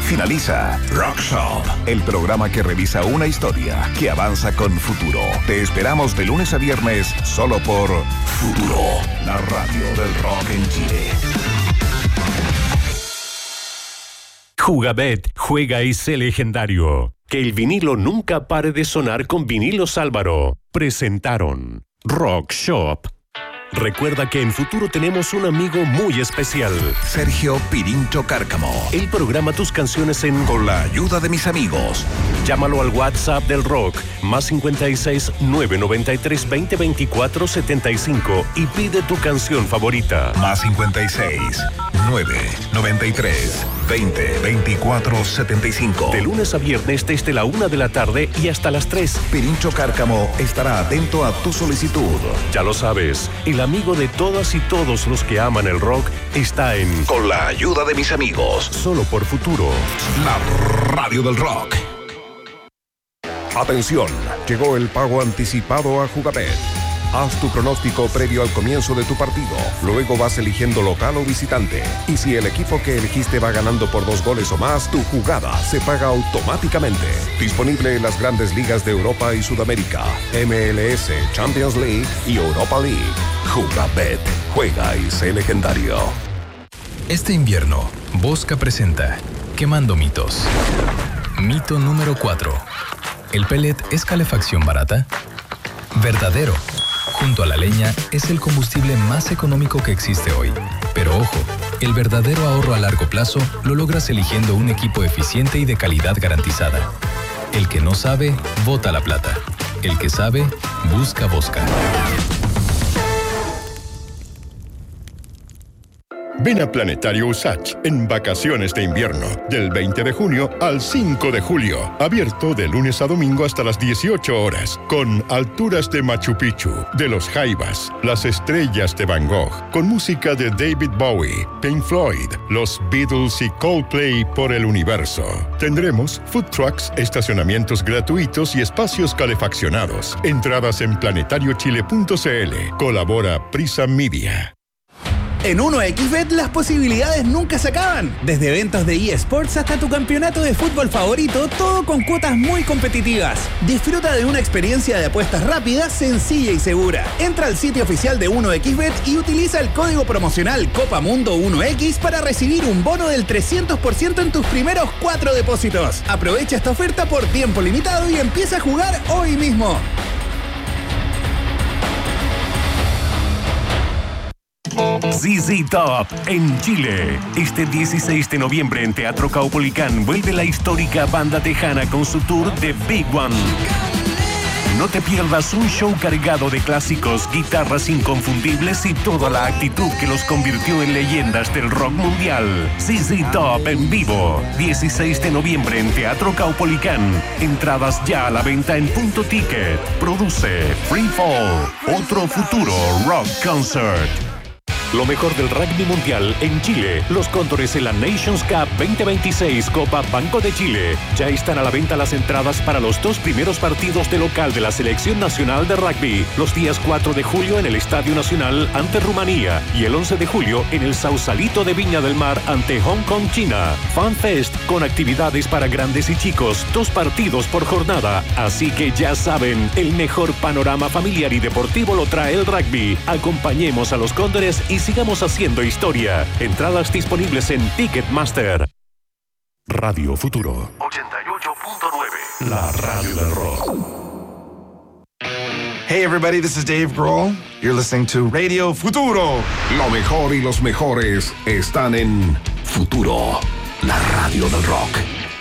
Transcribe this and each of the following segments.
Finaliza Rock Shop, el programa que revisa una historia que avanza con futuro. Te esperamos de lunes a viernes solo por Futuro, la radio del rock en Chile. Jugabet, juega y sé legendario. Que el vinilo nunca pare de sonar con Vinilos Álvaro. Presentaron Rock Shop. Recuerda que en Futuro tenemos un amigo muy especial. Sergio Pirincho Cárcamo. Él programa tus canciones Con la ayuda de mis amigos. Llámalo al WhatsApp del rock, más 56 993 20 24 75 y pide tu canción favorita. Más 56 993 20 24 75. De lunes a viernes desde la 1 de la tarde y hasta las 3. Pirincho Cárcamo estará atento a tu solicitud. Ya lo sabes, el amigo de todas y todos los que aman el rock está en Con la ayuda de mis amigos. Solo por Futuro, la radio del rock. Atención, llegó el pago anticipado a Jugabet. Haz tu pronóstico previo al comienzo de tu partido. Luego vas eligiendo local o visitante. Y si el equipo que elegiste va ganando por 2 goles o más, tu jugada se paga automáticamente. Disponible en las grandes ligas de Europa y Sudamérica, MLS, Champions League y Europa League. Jugabet, juega y sé legendario. Este invierno, Bosca presenta Quemando mitos. Mito número 4. ¿El pellet es calefacción barata? Verdadero. Junto a la leña, es el combustible más económico que existe hoy. Pero ojo, el verdadero ahorro a largo plazo lo logras eligiendo un equipo eficiente y de calidad garantizada. El que no sabe, bota la plata. El que sabe, busca Bosca. Ven a Planetario Usach en vacaciones de invierno, del 20 de junio al 5 de julio. Abierto de lunes a domingo hasta las 18 horas, con alturas de Machu Picchu, de los Jaivas, las estrellas de Van Gogh, con música de David Bowie, Pink Floyd, los Beatles y Coldplay por el universo. Tendremos food trucks, estacionamientos gratuitos y espacios calefaccionados. Entradas en planetariochile.cl. Colabora Prisa Media. En 1xBet las posibilidades nunca se acaban. Desde eventos de eSports hasta tu campeonato de fútbol favorito, todo con cuotas muy competitivas. Disfruta de una experiencia de apuestas rápida, sencilla y segura. Entra al sitio oficial de 1xBet y utiliza el código promocional COPAMUNDO1X para recibir un bono del 300% en tus primeros 4 depósitos. Aprovecha esta oferta por tiempo limitado y empieza a jugar hoy mismo. ZZ Top en Chile. Este 16 de noviembre en Teatro Caupolicán vuelve la histórica banda tejana con su tour The Big One. No te pierdas un show cargado de clásicos, guitarras inconfundibles y toda la actitud que los convirtió en leyendas del rock mundial. ZZ Top en vivo, 16 de noviembre en Teatro Caupolicán. Entradas ya a la venta en Punto Ticket. Produce Free Fall, otro futuro rock concert. Lo mejor del rugby mundial en Chile. Los Cóndores en la Nations Cup 2026 Copa Banco de Chile. Ya están a la venta las entradas para los 2 primeros partidos de local de la Selección Nacional de Rugby. Los días 4 de julio en el Estadio Nacional ante Rumanía y el 11 de julio en el Sausalito de Viña del Mar ante Hong Kong, China. Fan Fest con actividades para grandes y chicos. 2 partidos por jornada. Así que ya saben, el mejor panorama familiar y deportivo lo trae el rugby. Acompañemos a los Cóndores y sigamos haciendo historia. Entradas disponibles en Ticketmaster. Radio Futuro 88.9. La radio del rock. Hey everybody, this is Dave Grohl. You're listening to Radio Futuro. Lo mejor y los mejores están en Futuro, la radio del rock.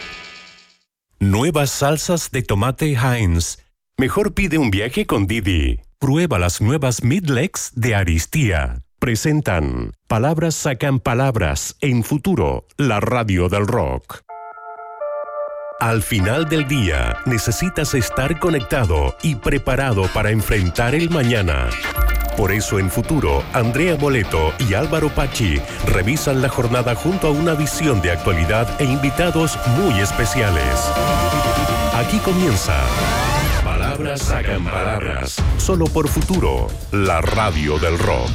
Nuevas salsas de tomate Heinz. Mejor pide un viaje con Didi. Prueba las nuevas Midlegs de Aristía. Presentan Palabras sacan palabras en Futuro, la radio del rock. Al final del día, necesitas estar conectado y preparado para enfrentar el mañana. Por eso en Futuro, Andrea Boleto y Álvaro Pachi revisan la jornada junto a una visión de actualidad e invitados muy especiales. Aquí comienza Palabras sacan palabras, solo por Futuro, la radio del rock.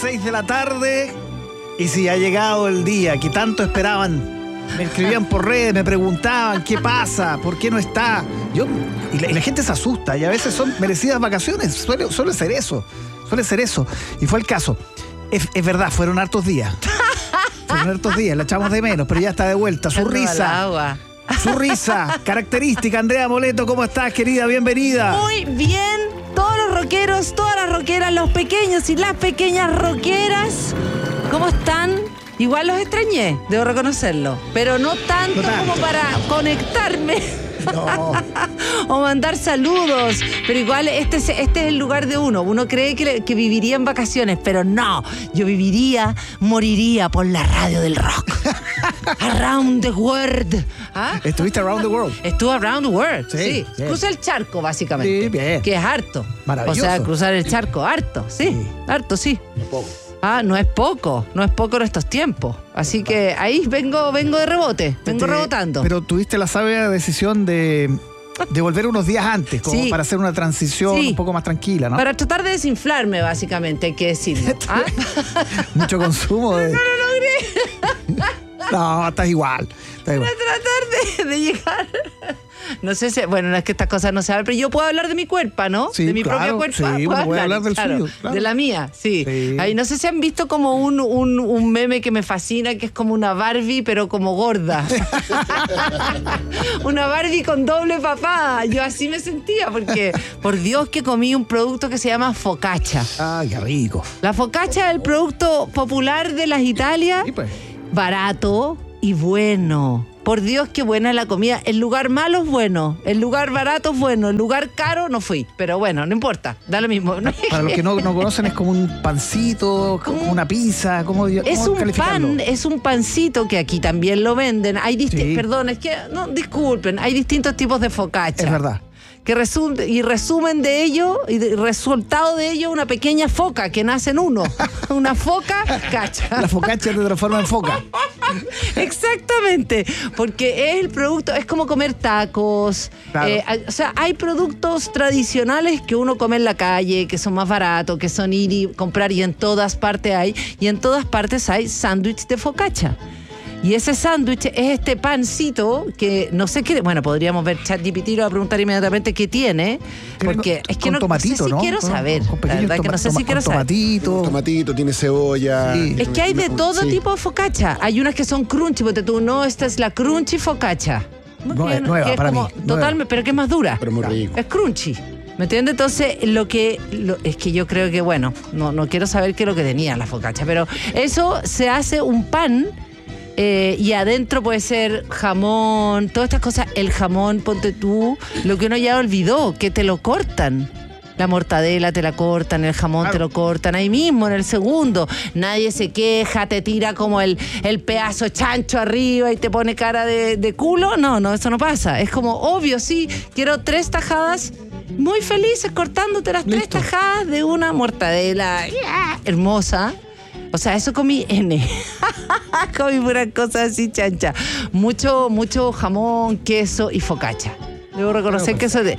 6 de la tarde. Y si ha llegado el día que tanto esperaban. Me escribían por redes, me preguntaban qué pasa, por qué no está. Y la gente se asusta y a veces son merecidas vacaciones. Suele ser eso. Y fue el caso. Es verdad, fueron hartos días. La echamos de menos, pero ya está de vuelta. Su risa, característica. Andrea Moleto, ¿cómo estás, querida? Bienvenida. Muy bien, todos los rockeros, todas las rockeras, los pequeños y las pequeñas rockeras, ¿cómo están? Igual los extrañé, debo reconocerlo, pero no tanto como para conectarme. No. O mandar saludos, pero igual este es el lugar de uno. Uno cree que viviría en vacaciones, pero no. Yo moriría por la radio del rock. Around the world. ¿Ah? ¿Estuviste around the world? Estuve around the world, sí. Crucé el charco, básicamente. Sí, bien. Que es harto. Maravilloso. O sea, cruzar el charco, harto, sí. Harto, sí. No es poco en estos tiempos. Así que ahí vengo de rebote, rebotando. Pero tuviste la sabia decisión de volver unos días antes, como para hacer una transición un poco más tranquila, ¿no? Para tratar de desinflarme, básicamente, hay que decirlo. Mucho consumo de... No lo logré. No, estás igual. Para tratar de llegar... No sé si... Bueno, no es que estas cosas no se hablan, pero yo puedo hablar de mi cuerpo, ¿no? Sí, de mi propia cuerpo. Sí, uno puede hablar del suyo. Claro. De la mía, sí. Ahí, no sé si han visto como un meme que me fascina, que es como una Barbie, pero como gorda. Una Barbie con doble papada. Yo así me sentía, porque por Dios que comí un producto que se llama focaccia. ¡Ah, qué rico! La focaccia es el producto popular de las Italias. Sí, pues. Barato y bueno. Por Dios, qué buena es la comida. El lugar malo es bueno, el lugar barato es bueno, el lugar caro no fui. Pero bueno, no importa, da lo mismo. Para los que no conocen, es como un pancito, como una pizza. Es un pan, es un pancito que aquí también lo venden. Hay perdón, es que, no, disculpen, hay distintos tipos de focaccia. Es verdad. Que resumen de ello, y resultado de ello, una pequeña foca que nace en uno. Una foca cacha. La focaccia te transforma en foca. Exactamente, porque es el producto, es como comer tacos. Claro. O sea, hay productos tradicionales que uno come en la calle, que son más baratos, que son ir y comprar, y en todas partes hay sándwich de focaccia. Y ese sándwich es este pancito que no sé qué... Bueno, podríamos ver ChatGPT, lo voy a preguntar inmediatamente qué tiene. Porque es que no sé si quiero saber. La verdad que no sé si quiero saber. Tomatito, tiene cebolla. Sí. Es que hay de todo tipo de focaccia. Hay unas que son crunchy, porque tú no, esta es la crunchy focaccia. No, es nueva es para como, mí. Totalmente, pero que es más dura. Pero muy rico. Es crunchy. ¿Me entiendes? Entonces, es que yo creo que, bueno, no quiero saber qué es lo que tenía la focaccia, pero eso se hace un pan... y adentro puede ser jamón, todas estas cosas. El jamón, ponte tú, lo que uno ya olvidó, que te lo cortan. La mortadela te la cortan, el jamón te lo cortan ahí mismo, en el segundo. Nadie se queja, te tira como el pedazo chancho arriba y te pone cara de culo. No, eso no pasa. Es como, obvio, sí, quiero 3 tajadas muy felices cortándote las 3 tajadas de una mortadela hermosa. O sea, eso comí comí puras cosas así, chancha. Mucho jamón, queso y focaccia. Debo reconocer que eso es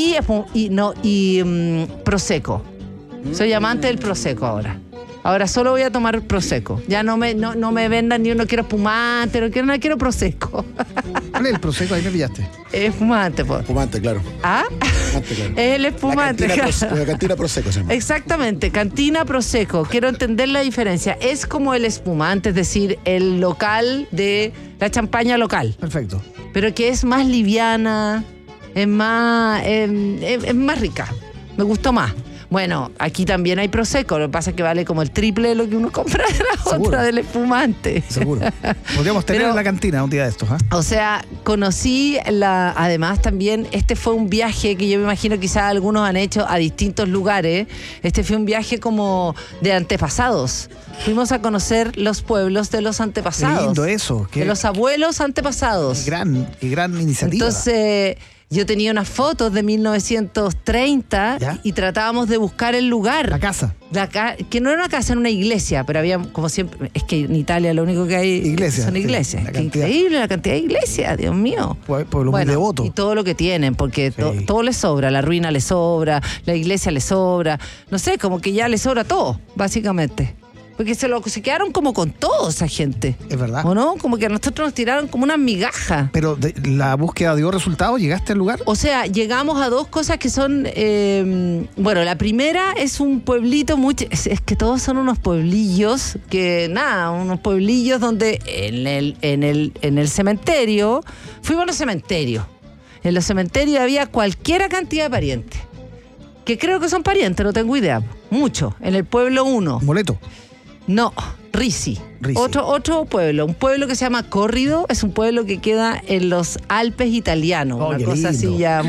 Prosecco. Soy amante del Prosecco ahora. Ahora solo voy a tomar Prosecco. Ya no me vendan ni uno, quiero espumante, no quiero Prosecco. ¿Cuál es el Prosecco? Ahí me pillaste. Espumante, pues. Espumante, claro. ¿Ah? Espumante, claro. Es el espumante. La cantina Prosecco se llama. Exactamente, cantina Prosecco. Quiero entender la diferencia. Es como el espumante, es decir, el local de la champaña local. Perfecto. Pero que es más liviana, es más rica. Me gustó más. Bueno, aquí también hay Prosecco, lo que pasa es que vale como el triple de lo que uno compra de la otra, del espumante. Seguro. Podríamos tener en la cantina un día de estos, ¿eh? O sea, conocí además también, este fue un viaje que yo me imagino quizás algunos han hecho a distintos lugares. Este fue un viaje como de antepasados. Fuimos a conocer los pueblos de los antepasados. Qué lindo eso. De los abuelos antepasados. Qué gran iniciativa. Entonces... Yo tenía unas fotos de 1930 y tratábamos de buscar el lugar. La casa. Que no era una casa, era una iglesia, pero había, como siempre, es que en Italia lo único que hay son iglesias. Qué increíble la cantidad de iglesias, Dios mío. Pueblo muy devoto. Y todo lo que tienen, porque todo les sobra, la ruina les sobra, la iglesia les sobra, no sé, como que ya les sobra todo, básicamente. Porque se quedaron como con todo esa gente. Es verdad. ¿O no? Como que a nosotros nos tiraron como unas migajas. Pero la búsqueda dio resultados, ¿llegaste al lugar? O sea, llegamos a dos cosas que son... bueno, la primera es un pueblito es que todos son unos pueblillos unos pueblillos donde en el cementerio, fuimos a los cementerios. En los cementerios había cualquier cantidad de parientes. Que creo que son parientes, no tengo idea. Mucho. En el pueblo 1. ¿Moleto? No, Risi. Otro pueblo, un pueblo que se llama Córrido, es un pueblo que queda en los Alpes italianos, una cosa lindo. Así ya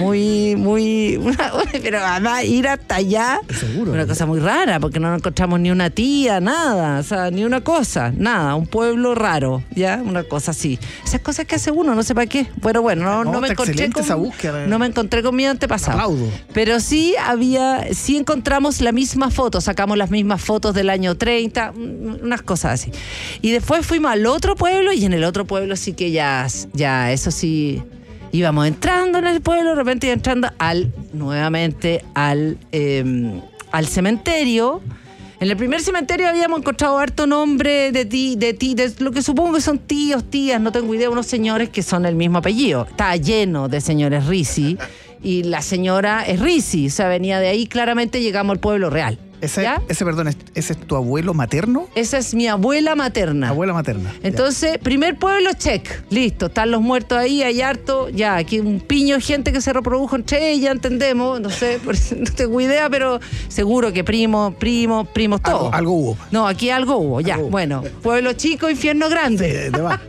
pero además ir hasta allá, seguro, una cosa muy rara, porque no encontramos ni una tía, nada, o sea, ni una cosa, nada, un pueblo raro, ya, una cosa así. Esas cosas que hace uno, no sé para qué. Pero bueno, no me encontré con, esa búsqueda, no me encontré con mi antepasado. Aplaudo. Pero sí encontramos la misma foto, sacamos las mismas fotos del año 30, unas cosas así. Y después fuimos al otro pueblo, y en el otro pueblo sí que ya eso sí, íbamos entrando en el pueblo, de repente entrando nuevamente al cementerio. En el primer cementerio habíamos encontrado harto nombre de lo que supongo que son tíos, tías, no tengo idea, unos señores que son el mismo apellido. Estaba lleno de señores Risi, y la señora es Risi, o sea, venía de ahí, claramente llegamos al pueblo real. ¿Ese es tu abuelo materno? Esa es mi abuela materna. Abuela materna. Entonces, ya. Primer pueblo, check. Listo, están los muertos ahí, hay harto. Ya, aquí un piño de gente que se reprodujo entre ellas, entendemos. No sé, no tengo idea, pero seguro que primos todos. Algo hubo. No, aquí algo hubo, ya. Bueno, pueblo chico, infierno grande. Te va.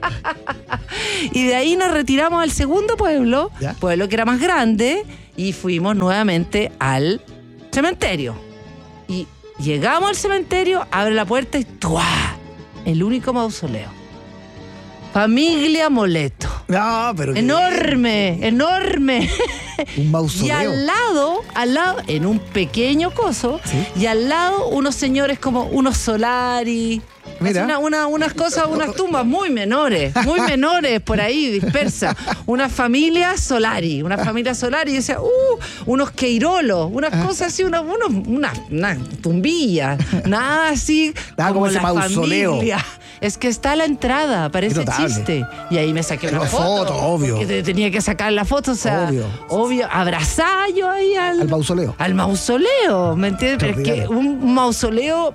Y de ahí nos retiramos al segundo pueblo, ¿ya? Pueblo que era más grande, y fuimos nuevamente al cementerio. Y llegamos al cementerio, abre la puerta y ¡tuá! El único mausoleo. Familia Moleto. No, pero enorme. Un mausoleo. Y al lado, en un pequeño coso, ¿sí? Y al lado unos señores como unos Solari. Mira. Unas cosas, unas tumbas muy menores por ahí dispersas. Una familia Solari. Y decía, unos Queirolos, unas cosas así, unas tumbillas, nada así como ese la mausoleo. Familia. Es que está a la entrada, parece chiste. Y ahí me saqué una foto. Obvio. Que tenía que sacar la foto, o sea, obvio. Abrazaba yo ahí al mausoleo. Al mausoleo, ¿me entiendes? Pero es que un mausoleo.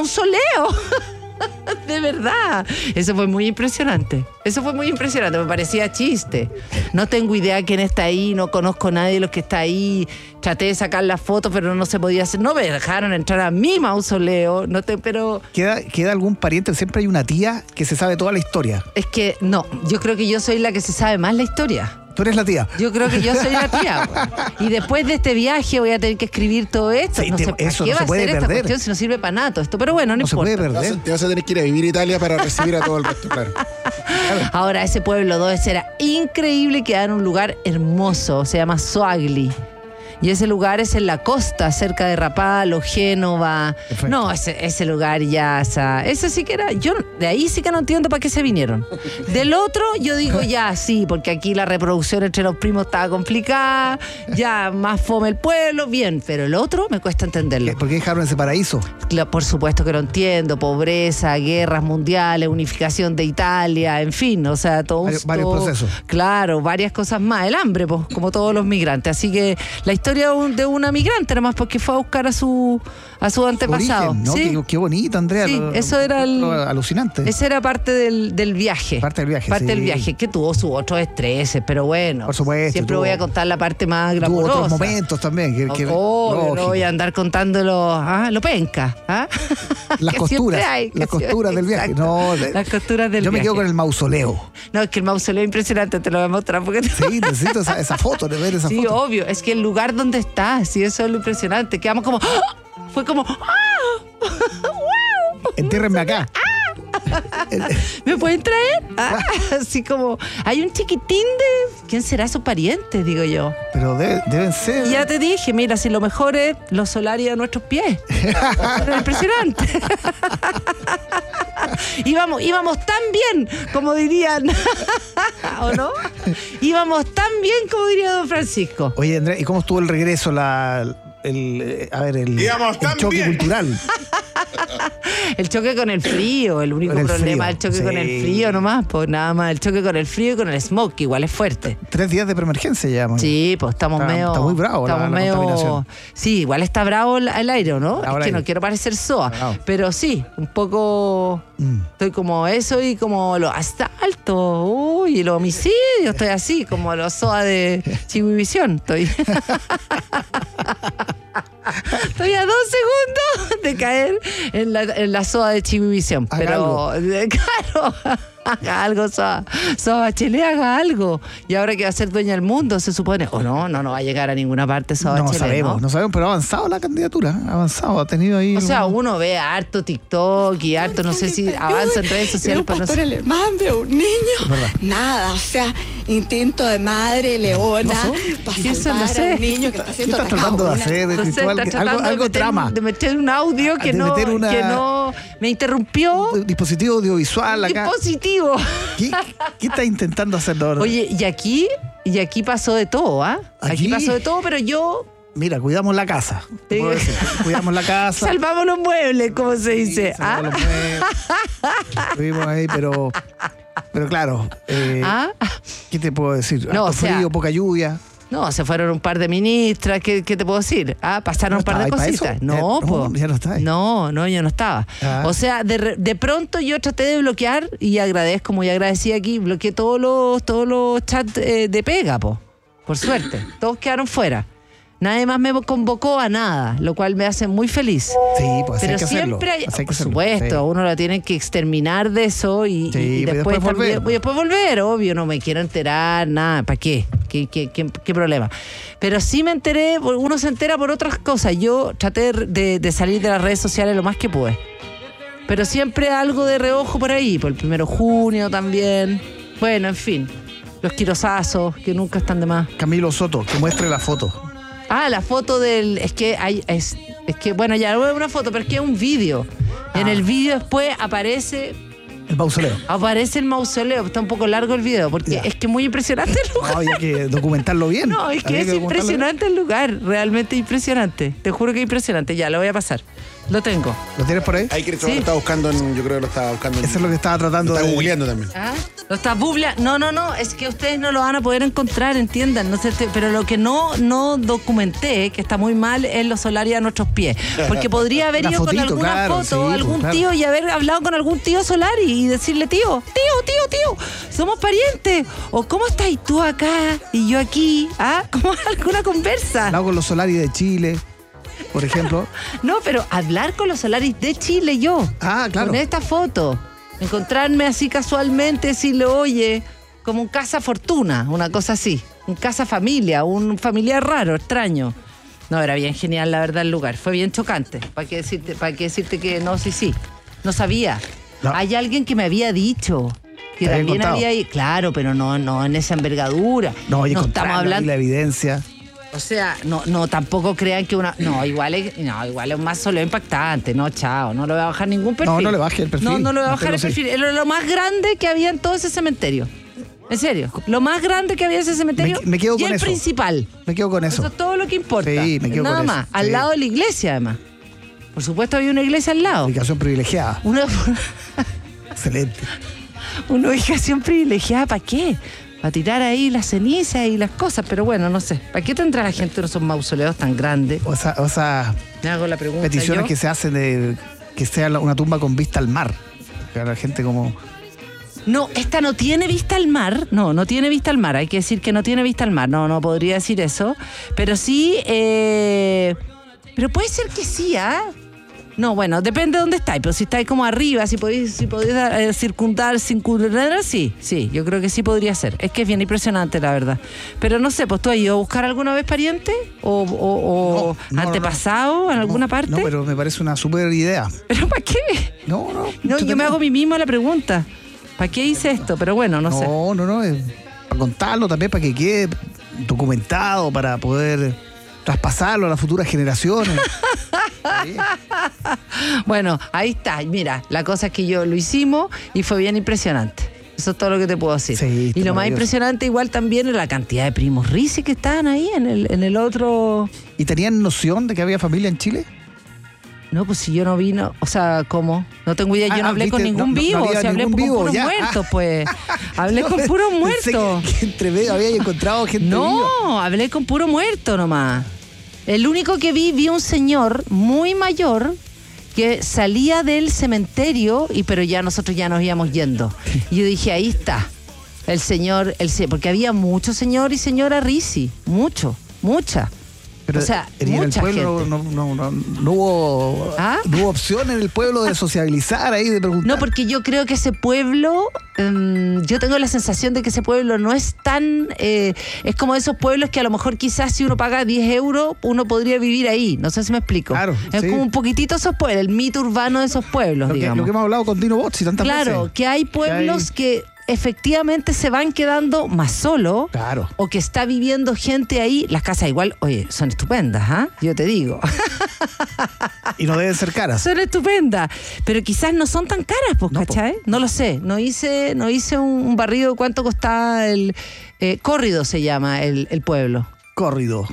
De verdad. Eso fue muy impresionante. Me parecía chiste. No tengo idea quién está ahí, no conozco a nadie de los que está ahí. Traté de sacar la foto, pero no se podía hacer. No me dejaron entrar a mi mausoleo. Pero ¿Queda algún pariente? Siempre hay una tía que se sabe toda la historia. Es que no, yo creo que yo soy la que se sabe más la historia. ¿Tú eres la tía? Yo creo que yo soy la tía. Y después de este viaje voy a tener que escribir todo esto. Sí, no sé, eso ¿qué no va se puede a hacer perder. esta cuestión si no sirve para nada todo esto? Pero bueno, no importa. Se puede perder. Te vas a tener que ir a vivir a Italia para recibir a todo el resto, claro. Ahora, ese pueblo 2 era increíble, queda en un lugar hermoso, se llama Soagli. Y ese lugar es en la costa, cerca de Rapallo, Génova. Perfecto. No, ese lugar ya, o sea, eso sí que era, yo de ahí sí que no entiendo para qué se vinieron. Del otro yo digo ya, sí, porque aquí la reproducción entre los primos estaba complicada, ya más fome el pueblo, bien, pero el otro me cuesta entenderlo. ¿Por qué dejaron ese paraíso? Por supuesto que lo entiendo, pobreza, guerras mundiales, unificación de Italia, en fin, o sea, varios procesos. Claro, varias cosas más, el hambre, pues, como todos los migrantes, así que la historia de una migrante, nada más porque fue a buscar a su antepasado. Origen, ¿no? ¿Sí? Qué bonito, Andrea. Sí, eso era alucinante. Ese era parte del viaje. Parte del viaje, que tuvo sus otros estreses, pero bueno. Por supuesto. Siempre voy a contar la parte más glamurosa. Tuvo otros momentos también. No voy a andar contando lo penca. Las costuras. Las costuras del viaje. No, las costuras del viaje. Yo me quedo con el mausoleo. No, es que el mausoleo es impresionante, te lo voy a mostrar. Porque sí, necesito esa foto, de ver esa foto. Sí, obvio. Es que el lugar donde está, sí, eso es lo impresionante. Quedamos como... ¡ah! Fue como... ¡ah! ¡wow! Entiérrenme acá. ¿Me pueden traer? Así como... Hay un chiquitín de... ¿Quién será su pariente? Digo yo. Pero deben ser... Ya te dije, mira, si lo mejor es los Solari a nuestros pies. Era impresionante. Íbamos tan bien, como dirían. ¿O no? Íbamos tan bien, como diría don Francisco. Oye, Andrea, ¿y cómo estuvo el regreso, el choque cultural? El choque con el frío, el único problema es el choque con el frío nomás, pues nada más, el choque con el frío y con el smog, que igual es fuerte. 3 días de preemergencia llevamos. Sí, pues estamos medio... Está muy bravo la contaminación. Sí, igual está bravo el aire, ¿no? Bravo es que no quiero parecer soa, pero sí, un poco... Estoy como eso y como los asaltos, uy, y los homicidios, estoy así, como los soa de Chibivisión, estoy... Estoy a 2 segundos de caer en la soda de Chibivisión. Pero, claro, haga algo, soda Bachelet, haga algo. Y ahora que va a ser dueña del mundo, se supone. O no va a llegar a ninguna parte soda Bachelet. No sabemos, pero ha avanzado la candidatura. Ha tenido ahí. O sea, uno ve harto TikTok y harto, no sé si avanza en redes sociales. Pero pastor alemán de un niño. Nada, o sea, instinto de madre leona para salvar a un niño que está siendo atacado. Tratando de hacer algo trama. De meter un audio que no me interrumpió. Dispositivo audiovisual acá. Dispositivo. ¿Qué está intentando hacer ahora? Oye, y aquí pasó de todo, ¿ah? Aquí pasó de todo, pero yo... Mira, cuidamos la casa. Sí. Cuidamos la casa. Salvamos los muebles, como se dice. Salvamos los muebles. Estuvimos ahí, pero claro. ¿Qué te puedo decir? No, frío, poca lluvia. No, se fueron un par de ministras, ¿qué te puedo decir? Pasaron un par de cositas. No, ya no está ahí. No, yo no estaba. O sea, de pronto yo traté de bloquear, y agradezco, como ya agradecí aquí, bloqueé todos los chats de pega, por suerte. Todos quedaron fuera. Nadie más me convocó a nada, lo cual me hace muy feliz. Sí, pues pero hay que siempre hacerlo. hay, por supuesto, uno lo tiene que exterminar de eso y después volver, obvio, no me quiero enterar, nada, ¿para qué? ¿Qué problema? Pero sí me enteré, uno se entera por otras cosas. Yo traté de salir de las redes sociales lo más que pude. Pero siempre algo de reojo por ahí, por el 1 de junio también. Bueno, en fin, los quirosazos, que nunca están de más. Camilo Soto, que muestre la foto. La foto del... Es que, bueno, ya no es una foto, pero es que es un vídeo. En el vídeo después aparece... El mausoleo. Aparece el mausoleo. Está un poco largo el video, porque es que es muy impresionante el lugar. No, hay que documentarlo bien. No, es que es impresionante el lugar. Realmente impresionante. Te juro que es impresionante. Ya, lo voy a pasar. Lo tengo. ¿Lo tienes por ahí? Ahí que lo estaba buscando yo creo que lo estaba buscando. Eso es lo que estaba tratando de... Lo está googleando también. Lo está googleando. No, es que ustedes no lo van a poder encontrar, entiendan. No sé, pero lo que no documenté, que está muy mal, es los Solari a nuestros pies. Porque podría haber ido con alguna foto, algún tío, y haber hablado con algún tío Solari y decirle, tío, somos parientes. O ¿cómo estás tú acá y yo aquí? ¿Cómo alguna conversa? Hablado con los Solari de Chile, por ejemplo. No, pero hablar con los Solaris de Chile yo. Claro. Con esta foto. Encontrarme así casualmente, decirle, oye, como un casa fortuna, una cosa así. Un casa familia, un familiar raro, extraño. No, era bien genial, la verdad, el lugar. Fue bien chocante. ¿Para qué decirte que no? Sí. No sabía. No. Hay alguien que me había dicho que también había ahí. Claro, pero no en esa envergadura. No estamos hablando. La evidencia. O sea, no, tampoco crean que una... igual es un mausoleo impactante. No, chao, no le voy a bajar ningún perfil. No le baje el perfil. No le voy a bajar el perfil. Era lo más grande que había en todo ese cementerio. En serio. Lo más grande que había en ese cementerio. Me quedo con eso. Y el principal. Me quedo con eso. Eso es todo lo que importa. Sí, me quedo Nada con más. eso. Al lado de la iglesia, además. Por supuesto, había una iglesia al lado. Ubicación privilegiada. Excelente. Una ubicación privilegiada, ¿para qué? Para tirar ahí las cenizas y las cosas, pero bueno, no sé. ¿Para qué tendrá la gente esos mausoleos tan grandes? O sea, me hago la pregunta. Peticiones que se hacen de que sea una tumba con vista al mar. Que la gente como... No, esta no tiene vista al mar. No tiene vista al mar. Hay que decir que no tiene vista al mar. No podría decir eso. Pero sí, pero puede ser que sí, No, bueno, depende de dónde estáis, pero si estáis como arriba, si podéis circundar, sí, yo creo que sí podría ser. Es que es bien impresionante, la verdad. Pero no sé, pues ¿tú has ido a buscar alguna vez pariente? ¿O antepasado en alguna parte? No, pero me parece una súper idea. ¿Pero para qué? No, yo me hago a mí misma la pregunta. ¿Para qué hice esto? Pero bueno, no sé. No, para contarlo también, para que quede documentado, para poder traspasarlo a las futuras generaciones. Sí. Bueno, ahí está. Mira, la cosa es que lo hicimos y fue bien impresionante. Eso es todo lo que te puedo decir. Sí, y lo más impresionante igual también es la cantidad de primos Ricci que estaban ahí en el otro. ¿Y tenían noción de que había familia en Chile? No, pues si yo no vi, o sea, ¿cómo? No tengo idea, yo no hablé con ningún vivo, o sea, hablé con puros muertos, pues. Hablé con puros muertos. Que entre medio había encontrado gente viva. No, hablé con puro muerto nomás. El único que vi un señor muy mayor que salía del cementerio, pero ya nosotros ya nos íbamos yendo. Y yo dije, ahí está, el señor, porque había mucho señor y señora Risi, mucha. Pero, o sea, en el mucha pueblo gente. No hubo opción en el pueblo de sociabilizar ahí, de preguntar. No, porque yo creo que ese pueblo, yo tengo la sensación de que ese pueblo no es tan... es como esos pueblos que a lo mejor quizás si uno paga 10 euros, uno podría vivir ahí. No sé si me explico. Claro, es sí. como un poquitito esos pueblos, el mito urbano de esos pueblos, digamos. Lo que hemos hablado con Dino Bozzi tantas veces. Claro, que hay pueblos que efectivamente se van quedando más solos. Claro. O que está viviendo gente ahí. Las casas igual, oye, son estupendas, ¿ah? Yo te digo. Y no deben ser caras. Son estupendas. Pero quizás no son tan caras, pues, ¿cachai? No lo sé. No hice un barrido. ¿Cuánto costaba el... Córrido se llama el pueblo. Córrido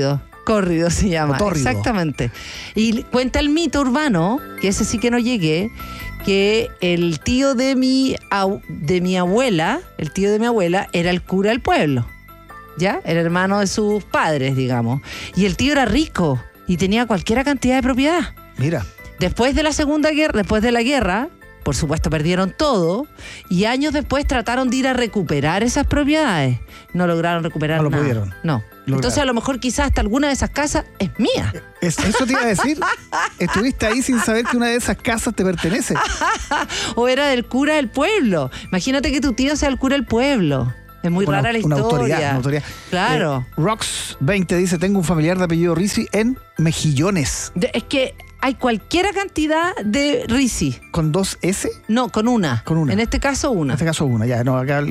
se llama. Tórrido. Exactamente. Y cuenta el mito urbano, que ese sí que no llegué, que el tío de mi abuela, era el cura del pueblo. ¿Ya? Era hermano de sus padres, digamos. Y el tío era rico y tenía cualquier cantidad de propiedad. Mira. Después de la guerra, por supuesto perdieron todo y años después trataron de ir a recuperar esas propiedades. No lograron recuperar nada. No lo pudieron. No. Entonces a lo mejor quizás hasta alguna de esas casas es mía. Eso te iba a decir. Estuviste ahí sin saber que una de esas casas te pertenece. O era del cura del pueblo. Imagínate que tu tío sea el cura del pueblo. Es muy rara la historia. Una autoridad. Claro. Rox20 dice, tengo un familiar de apellido Risi en Mejillones. Es que hay cualquier cantidad de Risi. ¿Con 2 S? No, con una. Con una. En este caso una. Ya, no, acá